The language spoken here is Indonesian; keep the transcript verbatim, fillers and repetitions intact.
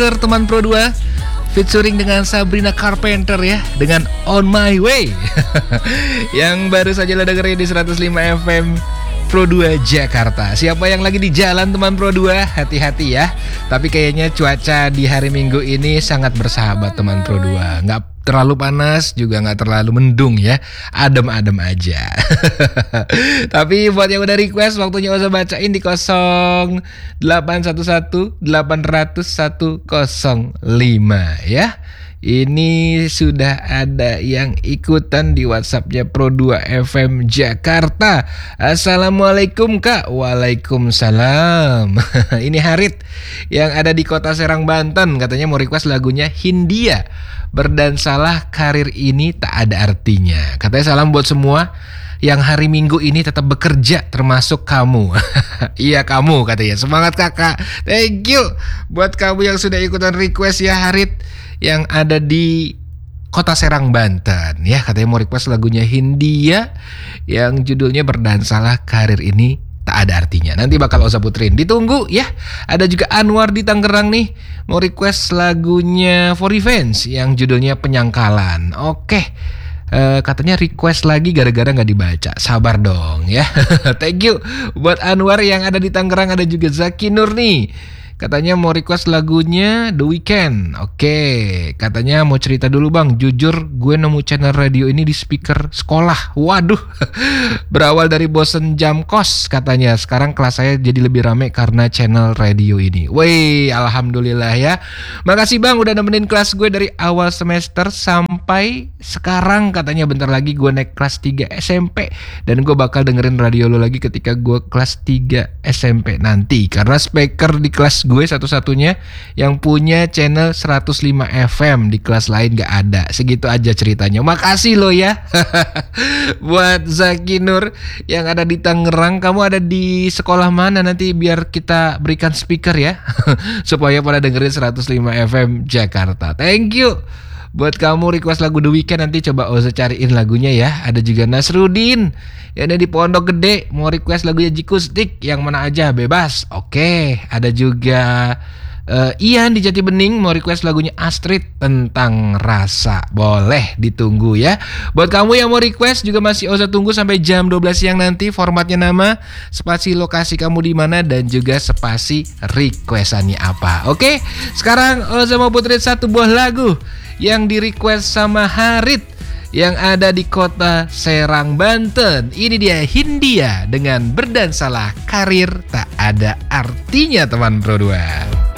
Teman Pro dua featuring dengan Sabrina Carpenter ya, dengan On My Way. Yang baru saja lo dengerin di seratus lima F M Pro dua Jakarta. Siapa yang lagi di jalan teman Pro dua, hati-hati ya. Tapi kayaknya cuaca di hari Minggu ini sangat bersahabat teman Pro dua. Nggak terlalu panas, juga nggak terlalu mendung ya. Adem-adem aja. Tapi buat yang udah request, waktunya usah bacain di nol delapan satu satu delapan nol satu nol lima ya. Ini sudah ada yang ikutan di WhatsAppnya Pro dua F M Jakarta. Assalamualaikum Kak. Waalaikumsalam. Ini Harit yang ada di kota Serang, Banten. Katanya mau request lagunya Hindia, Berdansalah Karir Ini Tak Ada Artinya. Katanya salam buat semua yang hari Minggu ini tetap bekerja, termasuk kamu. Iya kamu katanya. Semangat kakak. Thank you buat kamu yang sudah ikutan request ya Harit, yang ada di kota Serang, Banten ya. Katanya mau request lagunya Hindia yang judulnya Berdansalah Karir Ini Tak Ada Artinya. Nanti bakal Oza puterin, ditunggu ya. Ada juga Anwar di Tangerang nih, mau request lagunya For Revenge yang judulnya Penyangkalan. Oke, Uh, katanya request lagi gara-gara gak dibaca. Sabar dong ya. Thank you buat Anwar yang ada di Tangerang. Ada juga Zaki Nur nih, katanya mau request lagunya The Weeknd. Oke, katanya mau cerita dulu bang. Jujur gue nemu channel radio ini di speaker sekolah. Waduh, berawal dari bosen jam kos katanya. Sekarang kelas saya jadi lebih rame karena channel radio ini. Wey, alhamdulillah ya. Makasih bang udah nemenin kelas gue dari awal semester sampai sekarang. Katanya bentar lagi gue naik kelas tiga S M P, dan gue bakal dengerin radio lo lagi ketika gue kelas tiga S M P nanti. Karena speaker di kelas gue satu-satunya yang punya channel seratus lima F M, di kelas lain gak ada. Segitu aja ceritanya. Makasih lo ya. Buat Zaki Nur yang ada di Tangerang, kamu ada di sekolah mana nanti biar kita berikan speaker ya. Supaya pada dengerin seratus lima F M Jakarta. Thank you. Buat kamu request lagu The Weeknd, nanti coba Oza cariin lagunya ya. Ada juga Nasrudin yang ada di Pondok Gede, mau request lagunya Jikustik yang mana aja bebas. Oke, ada juga uh, Ian di Jati Bening mau request lagunya Astrid Tentang Rasa. Boleh ditunggu ya. Buat kamu yang mau request juga masih Oza tunggu sampai jam dua belas siang nanti. Formatnya nama, spasi lokasi kamu di mana, dan juga spasi requestannya apa. Oke, sekarang Oza mau puterin satu buah lagu yang di request sama Harit yang ada di kota Serang, Banten. Ini dia Hindia dengan Berdansalah Karir Tak Ada Artinya teman Pro dua.